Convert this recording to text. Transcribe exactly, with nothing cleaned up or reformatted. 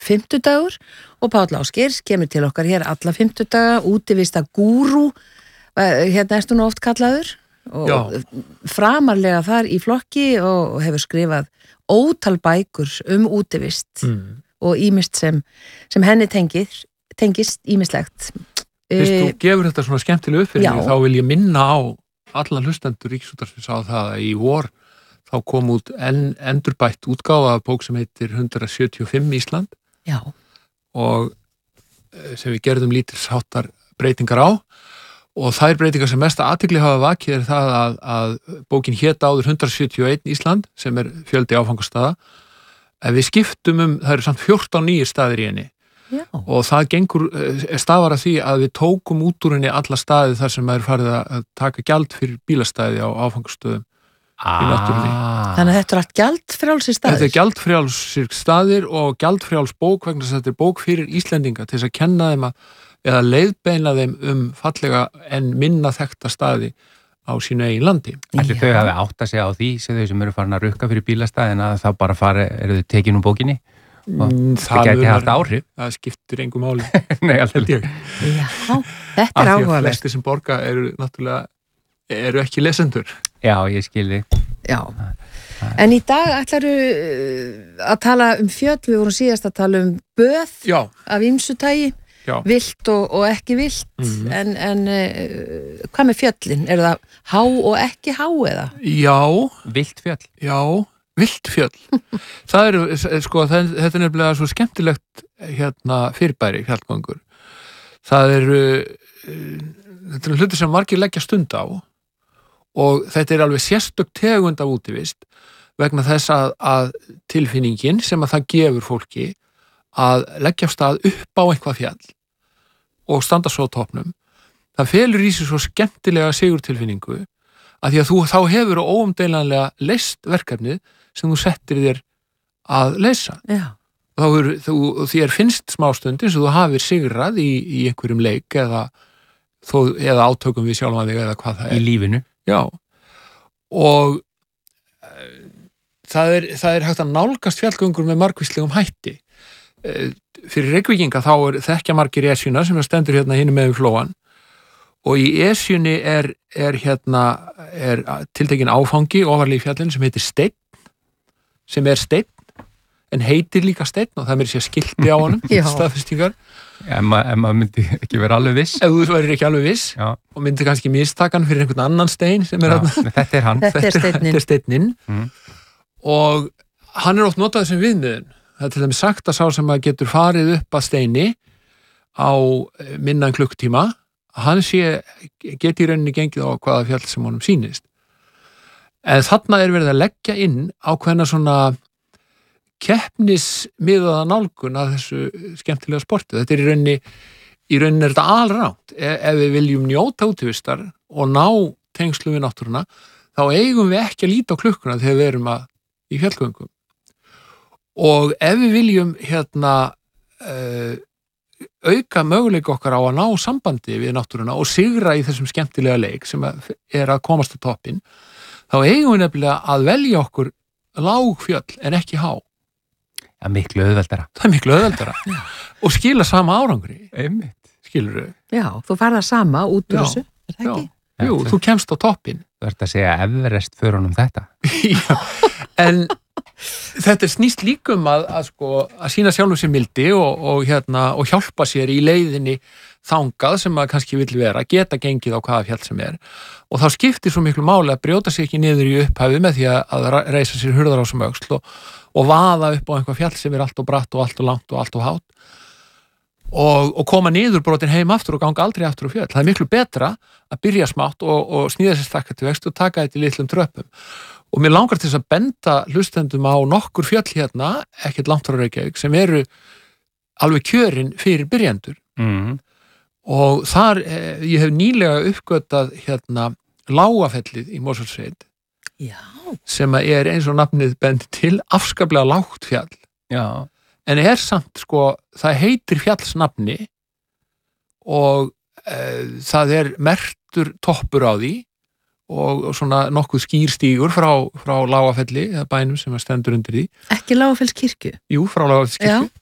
fimmtudagur og Páll Ásgeirs kemur til okkar hér alla fimmtudaga, útivista gúrú, hérna ertu nú oft kallaður og Já. framarlega þar í flokki og hefur skrifað ótal bækur um útivist mm. og ýmist sem, sem henni tengir, tengist ýmislegt. Fyrst þú gefur þetta svona skemmtilega uppfyrir þá vil ég minna á alla hlustendur Ríkisútvarpsins á það að í vor þá kom út en, endurbætt útgáfa af bók sem heitir hundrað sjötíu og fimm Ísland Já. og sem við gerðum lítilsháttar breytingar á og þær breytingar sem mesta athygli hafa vakið er það að, að bókin hét áður hundrað sjötíu og eitt Ísland sem er fjöldi áfangastaða en við skiptum um, það eru samt fjórtán nýjir staðir í henni Já. og það gengur, stafar að því að við tókum út úr henni alla staði þar sem er farið að taka gjald fyrir bílastæði á áfangastöðum ah. í náttúrunni. Þannig að þetta er allt gjaldfrjálsir staðir? Þetta er gjaldfrjálsir staðir og gjaldfrjáls bók vegna þess að þetta er bók fyrir Íslendinga til þess að kenna þeim að, eða leiðbeina þeim um fallega en minna þekkta staði á sínu eigin landi. Ætli þau hafi átt að segja á því sem þau sem eru farin að rukka fyrir bílastæðin að þá bara fari, eru þau tekin úr bókinni? Mm, það geti haft áhrif. Það skiptir engum máli. Nei, alltaf. Já, þetta er áhugavert. Af því að flestir sem borga eru náttúrulega, eru ekki lesendur. Já, ég skilði. Já, en í dag ætlaru að tala um fjöll, við vorum síðast að tala um böð Já. af ýmsutægi, vilt og, og ekki vilt, mm-hmm. en, en uh, hvað með fjöllin? Er það há og ekki há eða? Já. Vilt fjöll? Já. Viltfjöll. Það eru, sko, það, þetta er nefnilega svo skemmtilegt hérna fyrirbæri, fjallgöngur. Það eru, þetta eru hluti sem margir leggja stund á og þetta er alveg sérstök tegund af útivist vegna þess að, að tilfinningin sem að það gefur fólki að leggja af stað upp á eitthvað fjall og standa svo á toppnum. Það felur í sig svo skemmtilega sigurtilfinningu að því að þú þá hefur óumdeilanlega leyst verkefnið sem þú settir þér að leysa. Já. Þá er, þú, þér finnst smástund eins og þú hafir sigrað í, í einhverjum leik eða, þó, eða átökum við sjálfan þig eða hvað það er. Í lífinu. Já. Og uh, það, er, það er hægt að nálgast fjallgöngur með margvíslegum hætti. Uh, fyrir Reykvíkinga þá er þekkja margir esjuna sem er stendur hérna hinum með flóan og í esjunni er, er hérna er tiltekin áfangi ofarlega í fjallinu sem heitir steinn sem er steinn, en heitir líka steinn og það er mér sér skilti á honum, staðfestingar. Ef maður ma myndi ekki vera alveg viss. Ef þú verður ekki alveg viss Já. Og myndi kannski mistakan fyrir einhvern annan stein sem er hann. Þetta er hann. Þetta er steinninn. Þetta er steinninn. Mm. Og hann er oft notað sem viðmiðun. Það er til dæmis sagt að sá sem að getur farið upp að steini á minna en klukktíma, hann sé, geti í rauninni gengið á hvaða fjall sem honum sýnist. En þarna er verið að leggja inn ákveðna svona keppnismiðaða nálgun að þessu skemmtilega sporti. Þetta er í rauninni, í rauninni er þetta alrangt. E ef við viljum njóta útivistar og ná tengslu við náttúruna, þá eigum við ekki að líta á klukkuna þegar við erum að, í fjallgöngum. Og ef við viljum hérna uh, auka möguleika okkar á að ná sambandi við náttúruna og sigra í þessum skemmtilega leik sem er að komast á toppinn, þá eigum við nefnilega að velja okkur lág fjöll en ekki há. Það er miklu auðveldara. Það er miklu auðveldara. Og skila sama árangri. Einmitt. Skilur þau? Já, þú færð það sama út úr þessu, er það ekki? Já, jú, þú kemst á toppinn. Þú ert að segja Everest fyrir honum þetta. Já, en þetta er snýst líkum að, að, sko, að sína sjálfum sér mildi og, og, hérna, og hjálpa sér í leiðinni þangað sem maður kannski vill vera, geta gengið á hvaða fjall sem er. Og þá skiptir svo miklu máli að brjóta sig ekki niður í upphæfi með því að reisa sér hurðar á sem öxl og, og vaða upp á einhver fjall sem er allt og bratt og allt og langt og allt og hátt og, og koma niður brotin heim aftur og ganga aldrei aftur á fjöll. Það er miklu betra að byrja smátt og, og snýða sér stakka til vext og taka þetta í litlum tröppum. Og mér langar til þess að benda hlustendum á nokkur fjöll hérna, ekkert langt frá Reykjavík, sem eru alveg kjörin fyrir byrjendur. Mm. Og þar, eh, ég hef nýlega uppgötað hérna Lágafellið í Mosfellssveit sem er eins og nafnið bendi til afskaplega lágt fjall. Já. En er samt sko, það heitir fjallsnafni og eh, það er merktur toppur á því og, og svona nokkuð skýrstígur frá, frá Lágafelli, eða bænum sem stendur undir því. Ekki Lágafellskirkju? Jú, frá Lágafellskirkju.